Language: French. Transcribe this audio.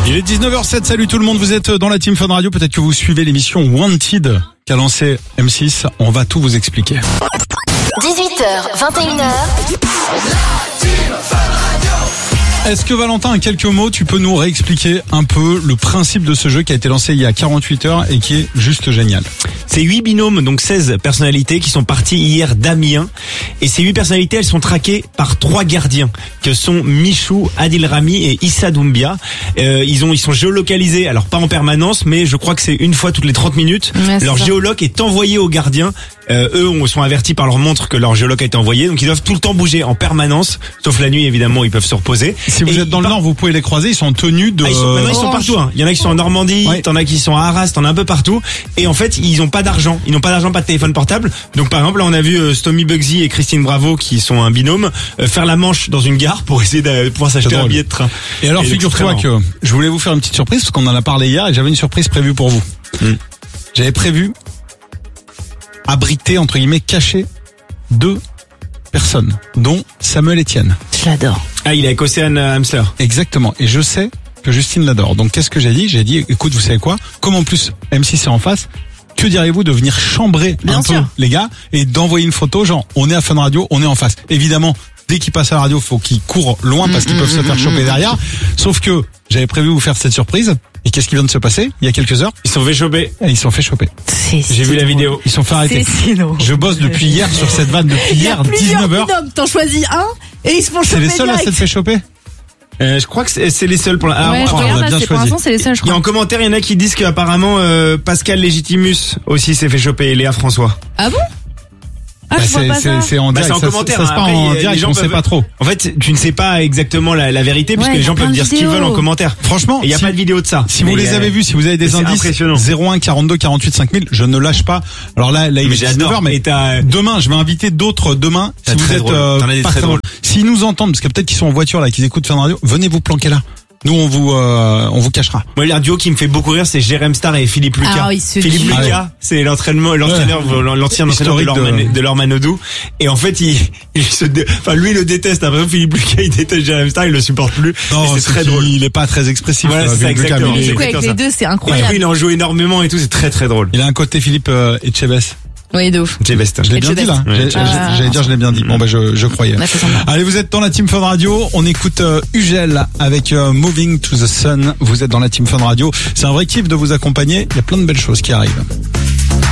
Il est 19h07, salut tout le monde, vous êtes dans la Team Fun Radio, peut-être que vous suivez l'émission Wanted qu'a lancé M6, on va tout vous expliquer. 18h, 21h. Est-ce que Valentin, en quelques mots, tu peux nous réexpliquer un peu le principe de ce jeu qui a été lancé il y a 48 heures et qui est juste génial? C'est 8 binômes, donc 16 personnalités qui sont partis hier d'Amiens. Et ces 8 personnalités, elles sont traquées par 3 gardiens, que sont Michou, Adil Rami et Issa Doumbia. Ils sont géolocalisés, alors pas en permanence, mais je crois que c'est une fois toutes les 30 minutes. Ouais, leur géoloc est envoyé aux gardiens. Eux sont avertis par leur montre que leur géoloc a été envoyé, donc ils doivent tout le temps bouger en permanence, sauf la nuit évidemment, ils peuvent se reposer. Si vous êtes dans le Nord, vous pouvez les croiser, ils sont en tenue de... Maintenant ils sont partout, hein. Il y en a qui sont en Normandie, Ouais. t'en as qui sont à Arras, t'en as un peu partout. Et en fait, ils ont pas d'argent, pas de téléphone portable. Donc par exemple, là on a vu Stomy Bugsy et Christine Bravo, qui sont un binôme, faire la manche dans une gare pour essayer de pouvoir s'acheter un billet de train. Et alors, figure-toi que je voulais vous faire une petite surprise, parce qu'on en a parlé hier, et j'avais une surprise prévue pour vous. J'avais prévu abriter, entre guillemets, cacher 2 personnes, dont Samuel Etienne. Je l'adore. Ah, il est avec Océane Hamster. Exactement. Et je sais que Justine l'adore. Donc, qu'est-ce que j'ai dit? J'ai dit, écoute, vous savez quoi? Comme en plus, M6 est en face, que diriez-vous de venir chambrer Bien un sûr. peu, les gars, et d'envoyer une photo, genre, on est à Fun Radio, on est en face. Évidemment, dès qu'ils passent à la radio, faut qu'ils courent loin parce qu'ils peuvent se faire choper derrière. Sauf que j'avais prévu vous faire cette surprise. Et qu'est-ce qui vient de se passer il y a quelques heures? Ils sont fait choper. Ils se sont fait choper. J'ai vu la vidéo. Ils sont fait arrêter. C'est si drôle. Je bosse depuis hier sur cette vanne, depuis Il y a hier, plusieurs 19h. binômes, t'en choisis un et ils se font C'est choper les seuls à direct. s'être fait choper? Je crois que c'est les seuls pour la... Ouais, je on a regarde bien là, c'est pour choisi. l'instant, c'est les seuls, je Il y a crois. en commentaire, il y en a qui disent qu'apparemment Pascal Légitimus aussi s'est fait choper, et Léa François. Ah bon? Ah, Bah, je vois pas ça. c'est en Bah, direct. c'est en commentaire, Ça se hein. passe Après, en les direct, gens on sait peuvent- pas trop. En fait, tu ne sais pas exactement la vérité, puisque Ouais, les il y a gens peuvent plein de dire ce qu'ils vidéos. veulent en commentaire. Franchement, Et il n'y a si- pas de vidéo de ça. Si vous Mais, les avez vus, si vous avez des c'est indices, impressionnant. 01 42 48 5000, je ne lâche pas. Alors là il est Mais 19h, j'adore. mais Et t'as- demain, je vais inviter d'autres demain. T'as Si vous très êtes drôle. T'en as des pas très très drôles. S'ils nous entendent, parce que peut-être qu'ils sont en voiture là, qu'ils écoutent Fun Radio, venez vous planquer là. Nous, on vous cachera. Moi, il y a un duo qui me fait beaucoup rire, c'est Jérém Star et Philippe Lucas. Ah oui, ce Philippe duo. Lucas, c'est l'ancien entraîneur Historique de Laure Manodou. Et en fait, lui, il le déteste. Après, Philippe Lucas, il déteste Jérém Star, il le supporte plus. Et c'est très drôle. Il est pas très expressif. Voilà, c'est ça, Philippe Lucas, exactement. mais Du coup, avec exactement les ça. deux, c'est Et incroyable. après, il en joue énormément et tout, c'est très très drôle. il a un côté Philippe Etchebest. Oui, de ouf. Jay Best. Je l'ai bien dit là. Ouais. J'allais dire, je l'ai bien dit. Bon, bah, je croyais. Ouais, c'est sympa. Allez, vous êtes dans la Team Fun Radio. On écoute Ugel avec Moving to the Sun. Vous êtes dans la Team Fun Radio. C'est un vrai kiff de vous accompagner. Il y a plein de belles choses qui arrivent.